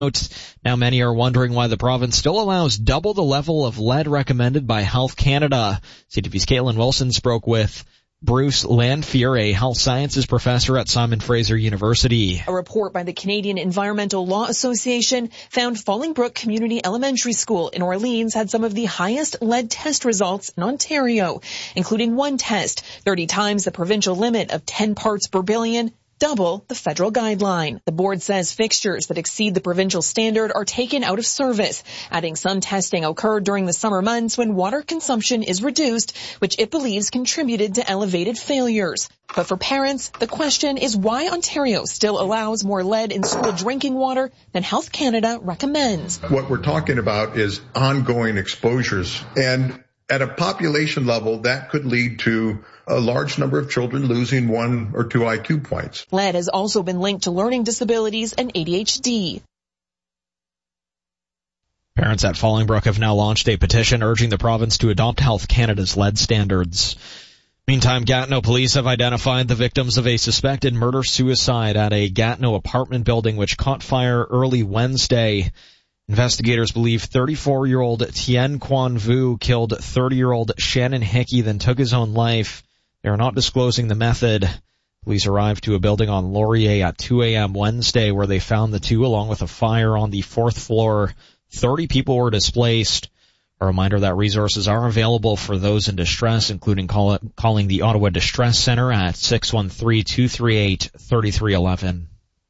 Now many are wondering why the province still allows double the level of lead recommended by Health Canada. CTV's Caitlin Wilson spoke with Bruce Lanphier, a health sciences professor at Simon Fraser University. A report by the Canadian Environmental Law Association found Fallingbrook Community Elementary School in Orleans had some of the highest lead test results in Ontario, including one test, 30 times the provincial limit of 10 parts per billion, double the federal guideline. The board says fixtures that exceed the provincial standard are taken out of service, adding some testing occurred during the summer months when water consumption is reduced, which it believes contributed to elevated failures. But for parents, the question is why Ontario still allows more lead in school drinking water than Health Canada recommends. What we're talking about is ongoing exposures, and at a population level, that could lead to a large number of children losing 1 or 2 IQ points. Lead has also been linked to learning disabilities and ADHD. Parents at Fallingbrook have now launched a petition urging the province to adopt Health Canada's lead standards. Meantime, Gatineau police have identified the victims of a suspected murder-suicide at a Gatineau apartment building which caught fire early Wednesday. Investigators believe 34-year-old Tien Quan Vu killed 30-year-old Shannon Hickey, then took his own life. They are not disclosing the method. Police arrived to a building on Laurier at 2 a.m. Wednesday where they found the two along with a fire on the 4th floor. 30 people were displaced. A reminder that resources are available for those in distress, including calling the Ottawa Distress Center at 613-238-3311.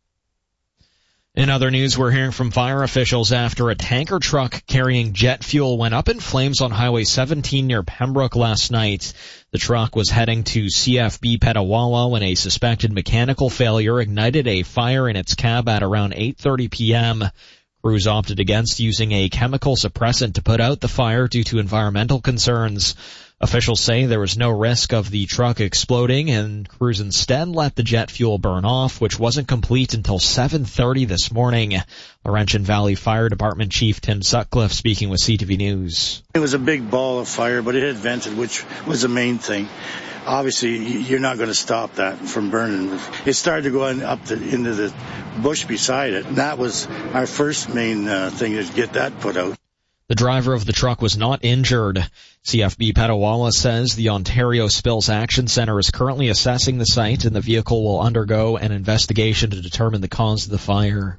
In other news, we're hearing from fire officials after a tanker truck carrying jet fuel went up in flames on Highway 17 near Pembroke last night. The truck was heading to CFB Petawawa when a suspected mechanical failure ignited a fire in its cab at around 8:30 p.m. Crews opted against using a chemical suppressant to put out the fire due to environmental concerns. Officials say there was no risk of the truck exploding, and crews instead let the jet fuel burn off, which wasn't complete until 7:30 this morning. Laurentian Valley Fire Department Chief Tim Sutcliffe speaking with CTV News. It was a big ball of fire, but it had vented, which was the main thing. Obviously, you're not going to stop that from burning. It started to go into the bush beside it, and that was our first main thing, to get that put out. The driver of the truck was not injured. CFB Petawawa says the Ontario Spills Action Centre is currently assessing the site, and the vehicle will undergo an investigation to determine the cause of the fire.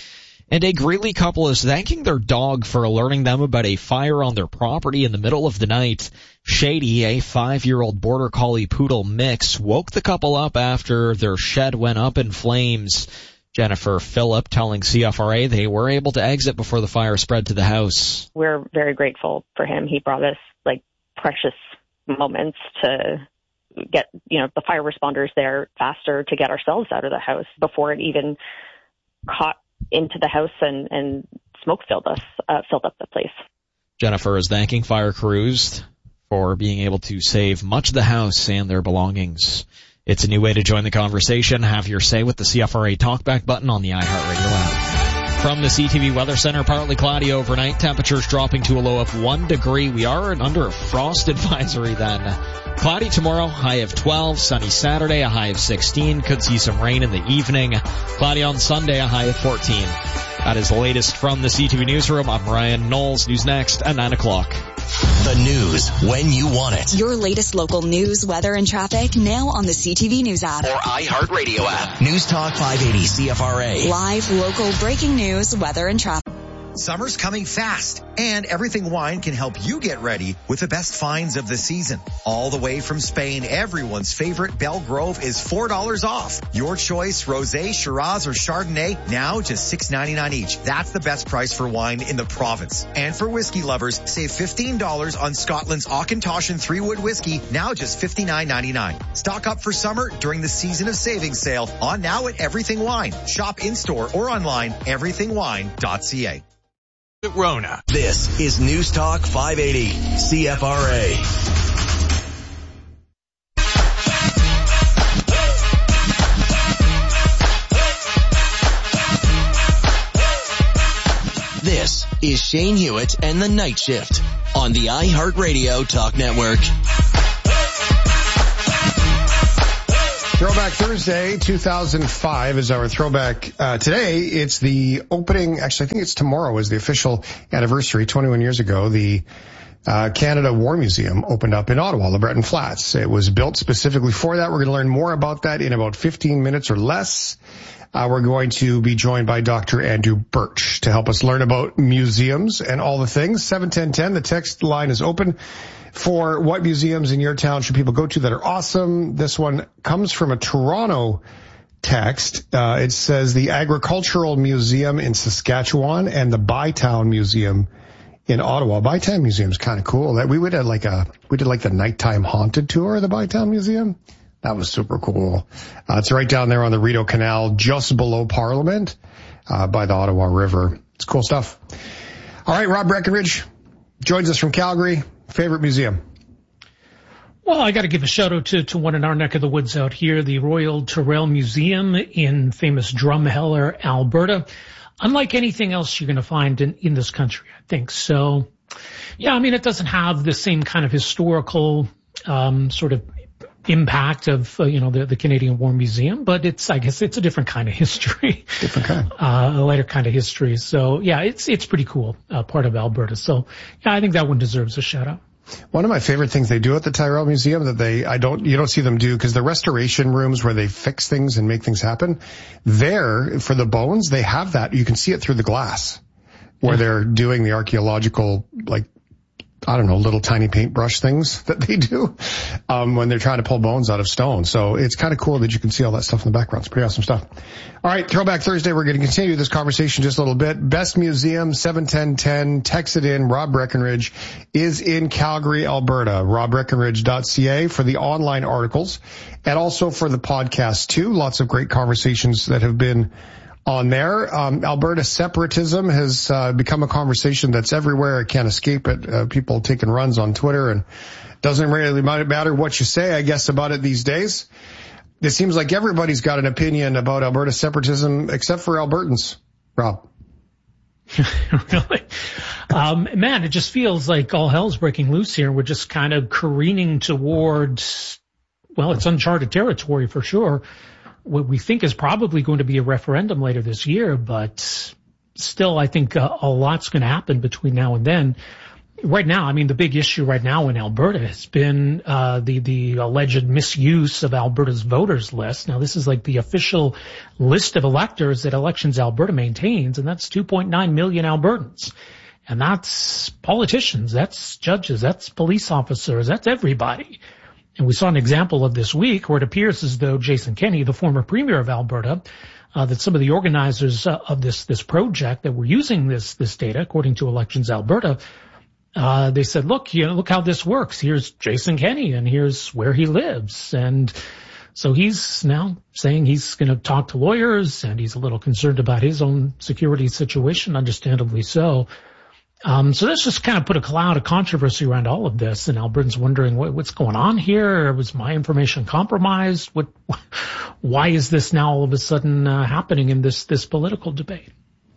And a Greeley couple is thanking their dog for alerting them about a fire on their property in the middle of the night. Shady, a 5-year-old border collie poodle mix, woke the couple up after their shed went up in flames. Jennifer Phillip telling CFRA they were able to exit before the fire spread to the house. We're very grateful for him. He brought us precious moments to get, the fire responders there faster to get ourselves out of the house before it even caught into the house and smoke filled up the place. Jennifer is thanking fire crews for being able to save much of the house and their belongings. It's a new way to join the conversation. Have your say with the CFRA Talkback button on the iHeartRadio app. From the CTV Weather Center, partly cloudy overnight. Temperatures dropping to a low of 1 degree. We are under a frost advisory then. Cloudy tomorrow, high of 12. Sunny Saturday, a high of 16. Could see some rain in the evening. Cloudy on Sunday, a high of 14. That is the latest from the CTV Newsroom. I'm Ryan Knowles. News next at 9 o'clock. The news when you want it. Your latest local news, weather, and traffic now on the CTV News app. Or iHeartRadio app. News Talk 580 CFRA. Live, local, breaking news, weather, and traffic. Summer's coming fast, and Everything Wine can help you get ready with the best finds of the season. All the way from Spain, everyone's favorite Belgrove is $4 off. Your choice, Rosé, Shiraz, or Chardonnay, now just $6.99 each. That's the best price for wine in the province. And for whiskey lovers, save $15 on Scotland's Auchentoshan 3-Wood whiskey, now just $59.99. Stock up for summer during the Season of Savings sale on now at Everything Wine. Shop in-store or online, everythingwine.ca. Rona. This is News Talk 580 CFRA. This is Shane Hewitt and the Night Shift on the iHeartRadio Talk Network. Throwback Thursday 2005 is our throwback. Today, it's the opening, actually I think it's tomorrow is the official anniversary. 21 years ago, the Canada War Museum opened up in Ottawa, LeBreton Flats. It was built specifically for that. We're going to learn more about that in about 15 minutes or less. We're going to be joined by Dr. Andrew Birch to help us learn about museums and all the things. 71010, the text line is open for what museums in your town should people go to that are awesome. This one comes from a Toronto text. It says the Agricultural Museum in Saskatchewan and the Bytown Museum in Ottawa. Bytown Museum is kind of cool. We did like the nighttime haunted tour of the Bytown Museum. That was super cool. It's right down there on the Rideau Canal, just below Parliament, by the Ottawa River. It's cool stuff. All right, Rob Breckenridge joins us from Calgary. Favorite museum? Well, I got to give a shout out to one in our neck of the woods out here, the Royal Tyrrell Museum in famous Drumheller, Alberta. Unlike anything else you're going to find in this country, I think. So, yeah, I mean, it doesn't have the same kind of historical sort of impact of, the Canadian War Museum, but I guess it's a different kind of history. Different kind. A lighter kind of history. So, yeah, it's pretty cool, part of Alberta. So, yeah, I think that one deserves a shout out. One of my favorite things they do at the Tyrrell Museum that you don't see them do, because the restoration rooms where they fix things and make things happen, there, for the bones, they have that. You can see it through the glass where they're doing the archaeological, little tiny paintbrush things that they do, when they're trying to pull bones out of stone. So it's kind of cool that you can see all that stuff in the background. It's pretty awesome stuff. All right, Throwback Thursday, we're going to continue this conversation just a little bit. Best Museum, 71010, text it in. Rob Breckenridge is in Calgary, Alberta. RobBreckenridge.ca for the online articles and also for the podcast too. Lots of great conversations that have been on there. Alberta separatism has become a conversation that's everywhere. I can't escape it. People taking runs on Twitter, and doesn't really matter what you say, I guess, about it these days. It seems like everybody's got an opinion about Alberta separatism except for Albertans. Rob. Really? Man, it just feels like all hell's breaking loose here. We're just kind of careening towards, it's uncharted territory for sure. What we think is probably going to be a referendum later this year, but still I think a lot's going to happen between now and then. Right now, I mean, the big issue right now in Alberta has been the alleged misuse of Alberta's voters list. Now, this is like the official list of electors that Elections Alberta maintains, and that's 2.9 million Albertans. And that's politicians, that's judges, that's police officers, that's everybody. And we saw an example of this week where it appears as though Jason Kenney, the former premier of Alberta, that some of the organizers of this project that were using this data, according to Elections Alberta, they said, look how this works. Here's Jason Kenney and here's where he lives. And so he's now saying he's going to talk to lawyers and he's a little concerned about his own security situation, understandably so. So that's just kind of put a cloud of controversy around all of this, and Albertans wondering what's going on here. Was my information compromised? Why is this now all of a sudden happening in this political debate?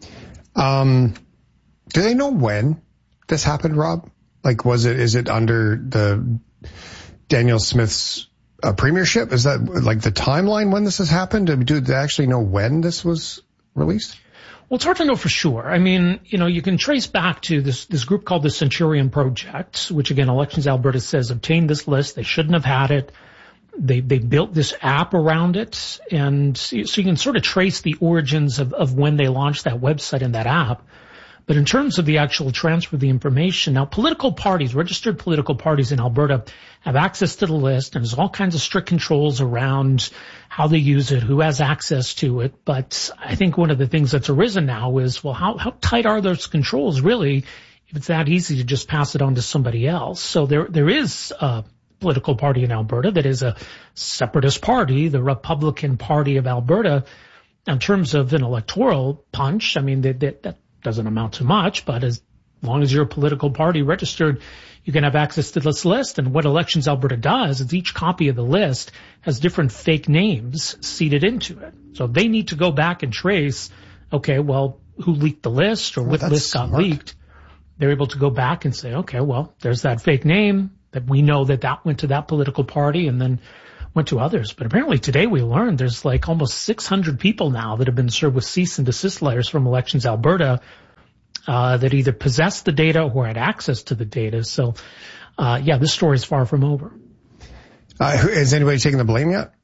Do they know when this happened, Rob? Is it under the Danielle Smith's premiership? Is that like the timeline when this has happened? Do they actually know when this was released? Well, it's hard to know for sure. I mean, you can trace back to this group called the Centurion Project, which again, Elections Alberta says obtained this list. They shouldn't have had it. They built this app around it. And so you can sort of trace the origins of when they launched that website and that app. But in terms of the actual transfer of the information, now political parties, registered political parties in Alberta have access to the list, and there's all kinds of strict controls around how they use it, who has access to it. But I think one of the things that's arisen now is, how tight are those controls really if it's that easy to just pass it on to somebody else? So there is a political party in Alberta that is a separatist party, the Republican Party of Alberta. In terms of an electoral punch, I mean, that doesn't amount to much, but as long as you're a political party registered, you can have access to this list. And what Elections Alberta does is each copy of the list has different fake names seeded into it. So they need to go back and trace, who leaked the list or what list got leaked. They're able to go back and say, there's that fake name that we know that went to that political party. And then went to others. But apparently today we learned there's like almost 600 people now that have been served with cease and desist letters from Elections Alberta that either possessed the data or had access to the data. So, this story is far from over. Has anybody taken the blame yet?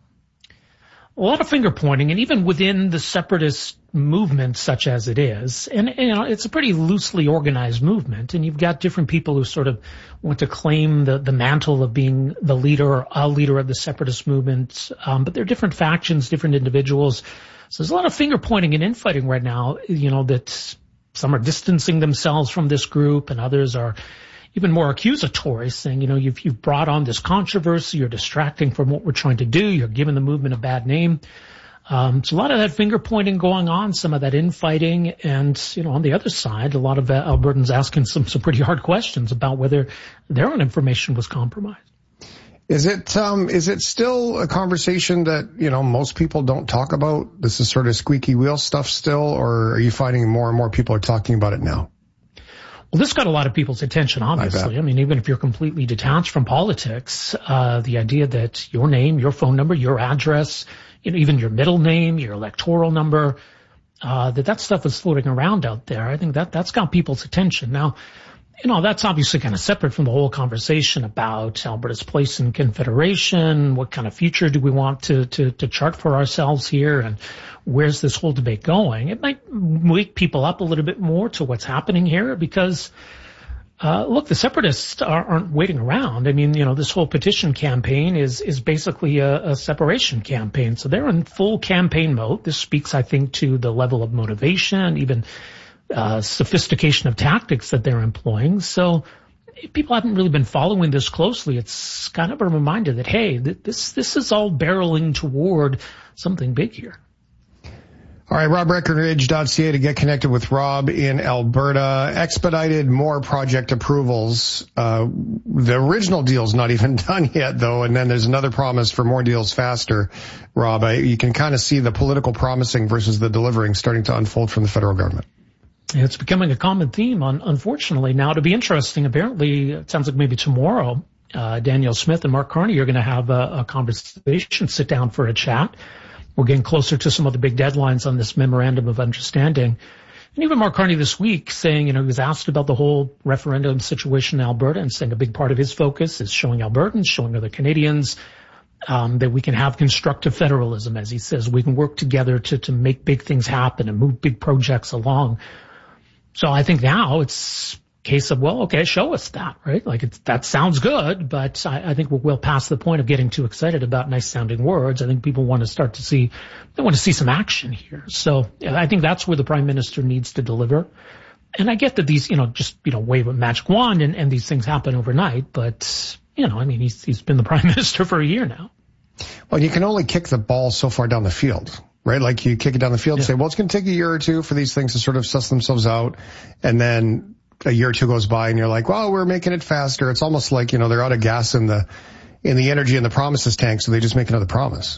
A lot of finger pointing, and even within the separatist movement, such as it is, and it's a pretty loosely organized movement, and you've got different people who sort of want to claim the mantle of being the leader or a leader of the separatist movement, but they're different factions, different individuals. So there's a lot of finger pointing and infighting right now, that some are distancing themselves from this group, and others are even more accusatory, saying, you've brought on this controversy, you're distracting from what we're trying to do, you're giving the movement a bad name. So a lot of that finger pointing going on, some of that infighting, and, on the other side, a lot of Albertans asking some pretty hard questions about whether their own information was compromised. Is it still a conversation that, most people don't talk about? This is sort of squeaky wheel stuff still, or are you finding more and more people are talking about it now? Well, this got a lot of people's attention, obviously. I mean, even if you're completely detached from politics, the idea that your name, your phone number, your address, even your middle name, your electoral number, that stuff is floating around out there. I think that's got people's attention. Now, that's obviously kind of separate from the whole conversation about Alberta's place in Confederation. What kind of future do we want to chart for ourselves here? And where's this whole debate going? It might wake people up a little bit more to what's happening here because, look, the separatists aren't waiting around. I mean, this whole petition campaign is basically a separation campaign. So they're in full campaign mode. This speaks, I think, to the level of motivation, even sophistication of tactics that they're employing. So if people haven't really been following this closely, it's kind of a reminder that, hey, this is all barreling toward something big here. All right, RobBreckenridge.ca to get connected with Rob in Alberta. Expedited more project approvals. The original deal's not even done yet, though, and then there's another promise for more deals faster. Rob, you can kind of see the political promising versus the delivering starting to unfold from the federal government. It's becoming a common theme, unfortunately. Now, to be interesting, apparently, it sounds like maybe tomorrow, Danielle Smith and Mark Carney are going to have a conversation, sit down for a chat. We're getting closer to some of the big deadlines on this memorandum of understanding. And even Mark Carney this week saying, he was asked about the whole referendum situation in Alberta and saying a big part of his focus is showing Albertans, showing other Canadians, that we can have constructive federalism, as he says. We can work together to make big things happen and move big projects along. So I think now it's a case of, well, okay, show us that, right? Like that sounds good, but I think we're well past the point of getting too excited about nice sounding words. I think people want to see some action here. So I think that's where the Prime Minister needs to deliver. And I get that these, wave a magic wand and these things happen overnight, but, he's been the Prime Minister for a year now. Well, you can only kick the ball so far down the field. Right? Like you kick it down the field and say, well, it's going to take a year or two for these things to sort of suss themselves out. And then a year or two goes by and you're like, well, we're making it faster. It's almost like, they're out of gas in the energy and the promises tank. So they just make another promise.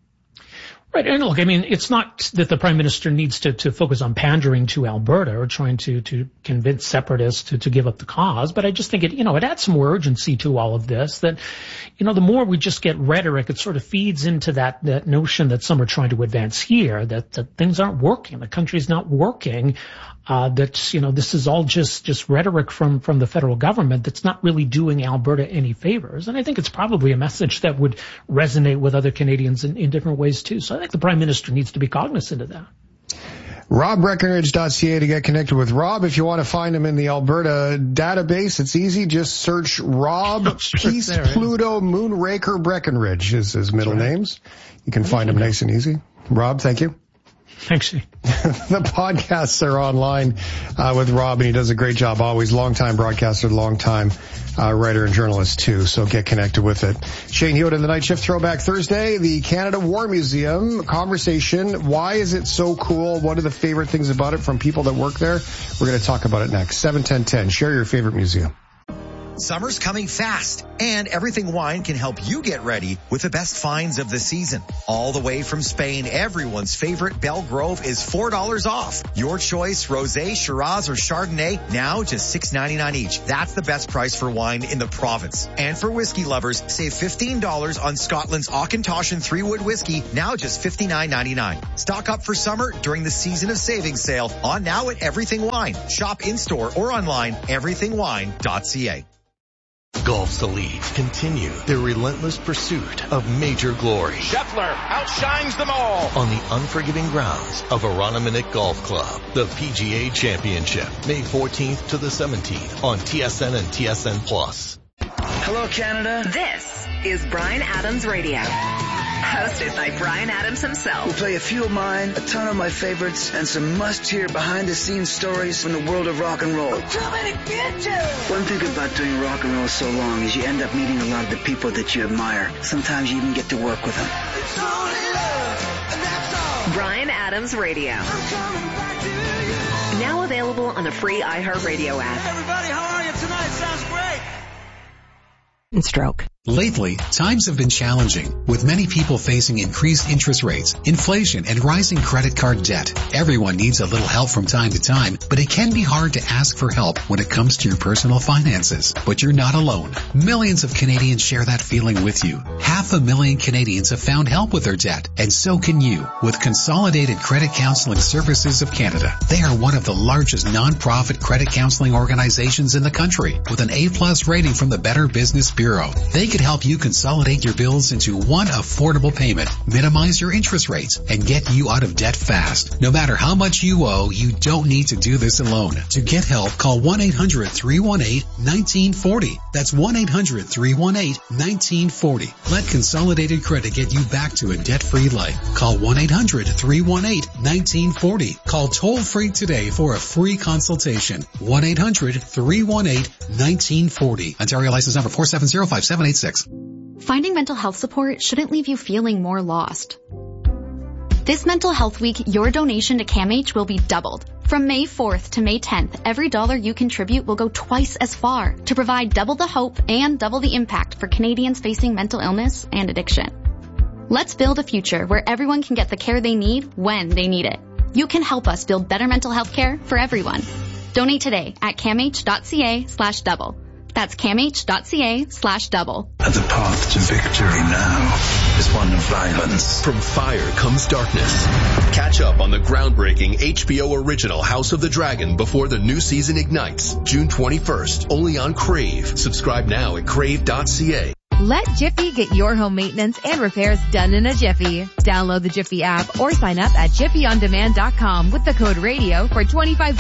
Right. And look, it's not that the Prime Minister needs to focus on pandering to Alberta or trying to convince separatists to give up the cause. But I just think it adds some more urgency to all of this that, the more we just get rhetoric, it sort of feeds into that notion that some are trying to advance here, that things aren't working. The country's not working. That, this is all just rhetoric from the federal government that's not really doing Alberta any favors. And I think it's probably a message that would resonate with other Canadians in different ways too. So I think the Prime Minister needs to be cognizant of that. RobBreckenridge.ca to get connected with Rob. If you want to find him in the Alberta database, it's easy. Just search Rob Peace Pluto Moonraker Breckenridge is his middle names. You can find him nice and easy. Rob, thank you. Thanks. The podcasts are online with Rob, and he does a great job always. Long-time broadcaster, long-time writer and journalist, too. So get connected with it. Shane Hewitt in the Night Shift Throwback Thursday, the Canada War Museum conversation. Why is it so cool? What are the favorite things about it from people that work there? We're going to talk about it next. 7-10-10. Share your favorite museum. Summer's coming fast, and Everything Wine can help you get ready with the best finds of the season. All the way from Spain, everyone's favorite Belgrove is $4 off. Your choice, Rosé, Shiraz, or Chardonnay, now just $6.99 each. That's the best price for wine in the province. And for whiskey lovers, save $15 on Scotland's Auchentoshan 3-Wood whiskey, now just $59.99. Stock up for summer during the season of savings sale on now at Everything Wine. Shop in-store or online, everythingwine.ca. Golf's Elite continue their relentless pursuit of major glory. Scheffler outshines them all on the unforgiving grounds of Aroniminick Golf Club. The PGA Championship, May 14th to the 17th on TSN and TSN Plus. Hello, Canada. This is Bryan Adams Radio. Hosted by Bryan Adams himself. We'll play a few of mine, a ton of my favorites, and some must-hear behind-the-scenes stories from the world of rock and roll. One thing about doing rock and roll so long is you end up meeting a lot of the people that you admire. Sometimes you even get to work with them. Bryan Adams Radio. Now available on the free iHeartRadio app. Everybody, how are you tonight? Sounds great. And stroke. Lately, times have been challenging, with many people facing increased interest rates, inflation, and rising credit card debt. Everyone needs a little help from time to time, but it can be hard to ask for help when it comes to your personal finances. But you're not alone. Millions of Canadians share that feeling with you. 500,000 Canadians have found help with their debt, and so can you, with Consolidated Credit Counseling Services of Canada. They are one of the largest non-profit credit counseling organizations in the country, with an A+ rating from the Better Business Bureau. They could help you consolidate your bills into one affordable payment, minimize your interest rates, and get you out of debt fast. No matter how much you owe, you don't need to do this alone. To get help, call 1-800-318-1940. That's 1-800-318-1940. Let Consolidated Credit get you back to a debt-free life. Call 1-800-318-1940. Call toll-free today for a free consultation. 1-800-318-1940. Ontario license number 4705786. Finding mental health support shouldn't leave you feeling more lost. This Mental Health Week, your donation to CAMH will be doubled. From May 4th to May 10th, every dollar you contribute will go twice as far to provide double the hope and double the impact for Canadians facing mental illness and addiction. Let's build a future where everyone can get the care they need when they need it. You can help us build better mental health care for everyone. Donate today at camh.ca/double. That's camh.ca/double. The path to victory now is one of violence. From fire comes darkness. Catch up on the groundbreaking HBO original House of the Dragon before the new season ignites, June 21st, only on Crave. Subscribe now at crave.ca. Let Jiffy get your home maintenance and repairs done in a jiffy. Download the Jiffy app or sign up at jiffyondemand.com with the code radio for 25